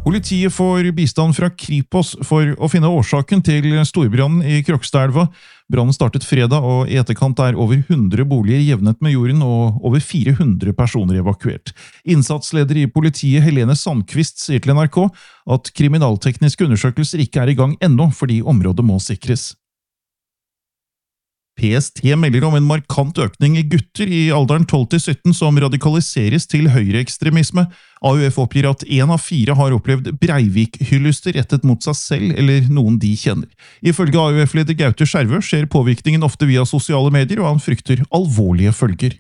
Politiet får bistand fra Kripos for å finne årsaken til storbrannen i Krokstadelva. Brannen startet fredag, og i etterkant over 100 boliger jevnet med jorden og over 400 personer evakuert. Innsatsleder i politiet Helene Sandqvist sier til NRK at kriminaltekniske undersøkelser ikke i gang ennå fordi området må sikres. PST melder om en markant økning i gutter i alderen 12-17 som radikaliseres til høyreekstremisme. AUF oppgir at 1 av 4 har opplevd Breivik-hyllyster rettet mot seg selv eller noen de kjenner. Ifølge AUF-leder Gaute Skjervø skjer påvirkningen ofte via sosiale medier, og han frykter alvorlige følger.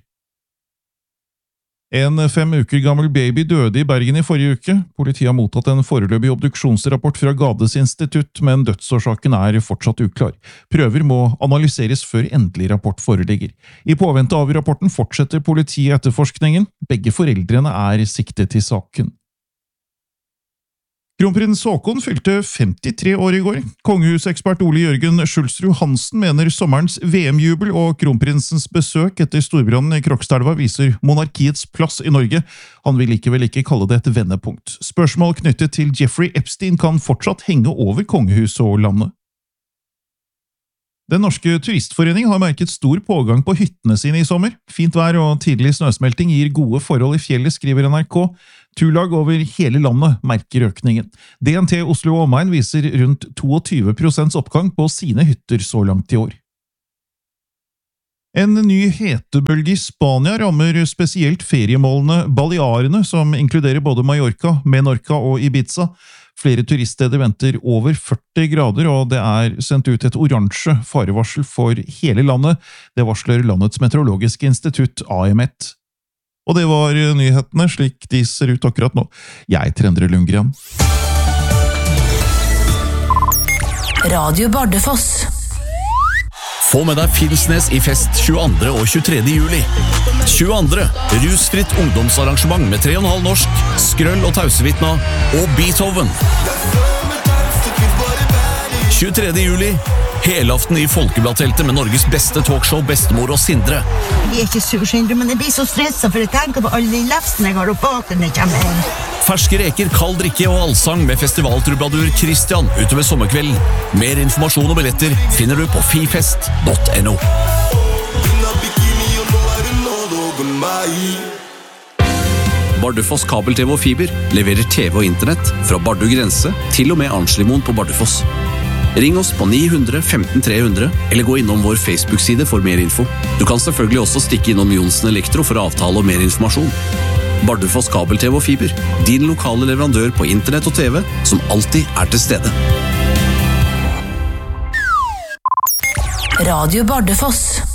En 5 uker gammel baby døde i Bergen i forrige uke. Politiet har mottatt en foreløpig obduksjonsrapport fra Gades institutt, men dødsårsaken fortsatt uklar. Prøver må analyseres før endelig rapport foreligger. I påvente av rapporten fortsetter politiet etterforskningen. Begge foreldrene siktet i saken. Kronprins Haakon fylte 53 år i går. Kongehusekspert Ole Jørgen Schulsrud Hansen mener sommerens VM-jubel og kronprinsens besøk etter storbrannen i Krokstadelva viser monarkiets plass i Norge. Han vil likevel ikke kalle det et vendepunkt. Spørsmål knyttet til Jeffrey Epstein kan fortsatt henge over kongehuset og landet. Den norske turistforening har merket stor pågang på hyttene sine i sommer. Fint vær og tidlig snøsmelting gir gode forhold i fjellet, skriver NRK. Turlag over hele landet merker økningen. DNT Oslo og omegn viser rundt 22% oppgang på sine hytter så langt i år. En ny hetebølge i Spania rammer spesielt feriemålene Balearene, som inkluderer både Mallorca, Menorca og Ibiza. Flere turiststeder venter over 40 grader, og det sendt ut et oransje farevarsel for hele landet. Det varsler landets meteorologiske institutt AM1. Og det var nyhetene slik de ser ut akkurat nå. Jeg Endre Lundgren. Radio Bardufoss. Få med deg Finnsnes i fest 22. og 23. juli. 22. Rusfritt ungdomsarrangement med 3,5 norsk, Skrøll og Tausevitna og Beethoven. 23. juli, helaften i Folkebladteltet med Norges beste talkshow Bestemor og Sindre. Jeg ikke sur, Sindre, men jeg blir så stresset for jeg tenker på alle de lefsene jeg har oppe bak når jeg kommer inn. Ferske reker, kald drikke og allsang med festivaltrubadur Christian utover sommerkvelden. Mer informasjon og billetter finner du på fifest.no. Bardufoss kabel-TV og fiber leverer TV og internett fra Bardu grense til og med Arnslimoen på Bardufoss. Ring oss på 900 15 300 eller gå innom vår Facebook-side for mer info. Du kan selvfølgelig også stikke innom Jonsen Elektro for avtale og mer informasjon. Bardufoss kabel-TV og fiber, din lokale leverandør på internett og TV, som alltid til stede. Radio Bardufoss.